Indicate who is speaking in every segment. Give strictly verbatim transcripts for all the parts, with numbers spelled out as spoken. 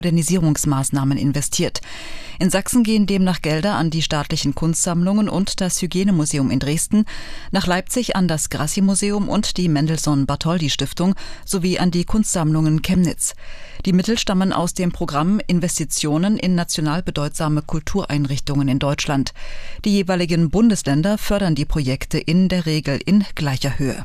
Speaker 1: Modernisierungsmaßnahmen investiert. In Sachsen gehen demnach Gelder an die staatlichen Kunstsammlungen und das Hygienemuseum in Dresden, nach Leipzig an das Grassi-Museum und die Mendelssohn-Bartholdy-Stiftung sowie an die Kunstsammlungen Chemnitz. Die Mittel stammen aus dem Programm Investitionen in national bedeutsame Kultureinrichtungen in Deutschland. Die jeweiligen Bundesländer fördern die Projekte in der Regel in gleicher Höhe.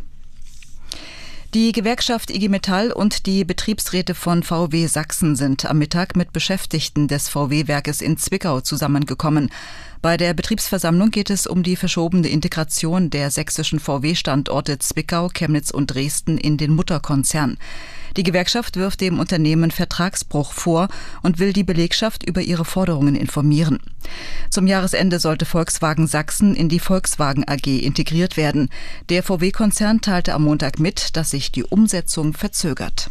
Speaker 1: Die Gewerkschaft I G Metall und die Betriebsräte von V W Sachsen sind am Mittag mit Beschäftigten des V W-Werkes in Zwickau zusammengekommen. Bei der Betriebsversammlung geht es um die verschobene Integration der sächsischen V W-Standorte Zwickau, Chemnitz und Dresden in den Mutterkonzern. Die Gewerkschaft wirft dem Unternehmen Vertragsbruch vor und will die Belegschaft über ihre Forderungen informieren. Zum Jahresende sollte Volkswagen Sachsen in die Volkswagen A G integriert werden. Der V W-Konzern teilte am Montag mit, dass sich die Umsetzung verzögert.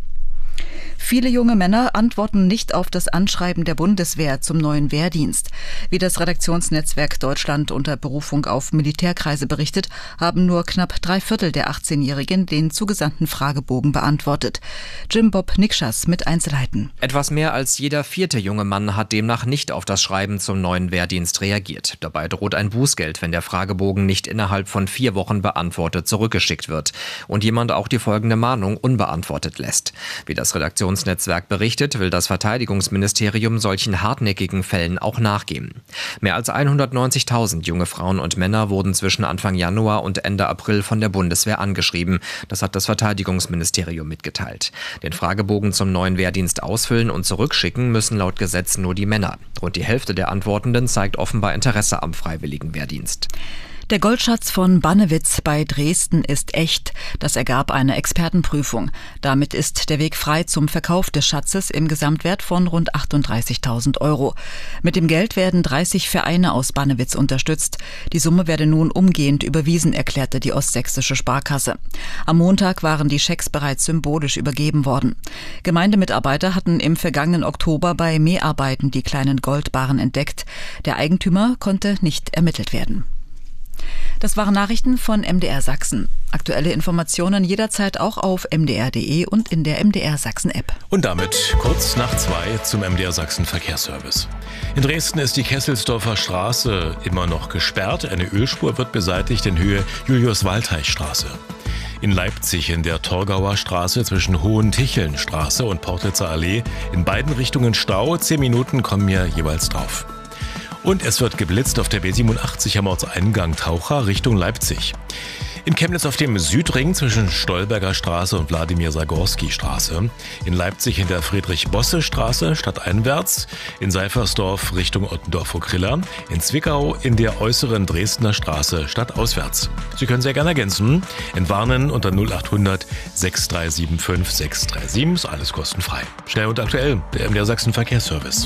Speaker 1: Viele junge Männer antworten nicht auf das Anschreiben der Bundeswehr zum neuen Wehrdienst. Wie das Redaktionsnetzwerk Deutschland unter Berufung auf Militärkreise berichtet, haben nur knapp drei Viertel der achtzehnjährigen den zugesandten Fragebogen beantwortet. Jim Bob Nikschas mit Einzelheiten.
Speaker 2: Etwas mehr als jeder vierte junge Mann hat demnach nicht auf das Schreiben zum neuen Wehrdienst reagiert. Dabei droht ein Bußgeld, wenn der Fragebogen nicht innerhalb von vier Wochen beantwortet zurückgeschickt wird und jemand auch die folgende Mahnung unbeantwortet lässt. Wie das Redaktionsnetzwerk berichtet, will das Verteidigungsministerium solchen hartnäckigen Fällen auch nachgehen. Mehr als hundertneunzigtausend junge Frauen und Männer wurden zwischen Anfang Januar und Ende April von der Bundeswehr angeschrieben. Das hat das Verteidigungsministerium mitgeteilt. Den Fragebogen zum neuen Wehrdienst ausfüllen und zurückschicken müssen laut Gesetz nur die Männer. Rund die Hälfte der Antwortenden zeigt offenbar Interesse am freiwilligen Wehrdienst.
Speaker 1: Der Goldschatz von Bannewitz bei Dresden ist echt. Das ergab eine Expertenprüfung. Damit ist der Weg frei zum Verkauf des Schatzes im Gesamtwert von rund achtunddreißigtausend Euro. Mit dem Geld werden dreißig Vereine aus Bannewitz unterstützt. Die Summe werde nun umgehend überwiesen, erklärte die Ostsächsische Sparkasse. Am Montag waren die Schecks bereits symbolisch übergeben worden. Gemeindemitarbeiter hatten im vergangenen Oktober bei Mäharbeiten die kleinen Goldbarren entdeckt. Der Eigentümer konnte nicht ermittelt werden. Das waren Nachrichten von M D R Sachsen. Aktuelle Informationen jederzeit auch auf m d r punkt d e und in der M D R Sachsen App.
Speaker 3: Und damit kurz nach zwei zum M D R Sachsen Verkehrsservice. In Dresden ist die Kesselsdorfer Straße immer noch gesperrt. Eine Ölspur wird beseitigt in Höhe Julius-Waldteich-Straße. In Leipzig in der Torgauer Straße zwischen Hohentichelnstraße und Portitzer Allee in beiden Richtungen Stau. Zehn Minuten kommen mir jeweils drauf. Und es wird geblitzt auf der B siebenundachtzig am Ortseingang Taucher Richtung Leipzig. In Chemnitz auf dem Südring zwischen Stolberger Straße und Wladimir-Sagorski-Straße. In Leipzig in der Friedrich-Bosse-Straße stadteinwärts. In Seifersdorf Richtung Ottendorf-Okrilla. In Zwickau in der äußeren Dresdner Straße stadtauswärts. Sie können sehr gerne ergänzen. Entwarnen unter null achthundert sechs drei sieben fünf sechs drei sieben. Ist alles kostenfrei. Schnell und aktuell. Der M D R Sachsen Verkehrsservice.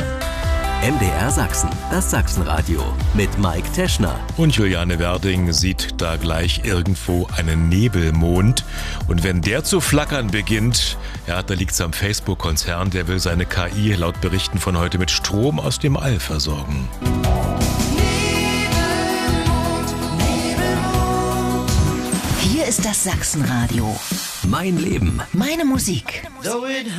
Speaker 4: M D R Sachsen, das Sachsenradio mit Mike Teschner.
Speaker 3: Und Juliane Werding sieht da gleich irgendwo einen Nebelmond. Und wenn der zu flackern beginnt, ja, da liegt es am Facebook-Konzern, der will seine K I laut Berichten von heute mit Strom aus dem All versorgen.
Speaker 5: Nebelmond, Nebelmond.
Speaker 6: Hier ist das Sachsenradio.
Speaker 4: Mein Leben.
Speaker 6: Meine Musik.
Speaker 5: Though it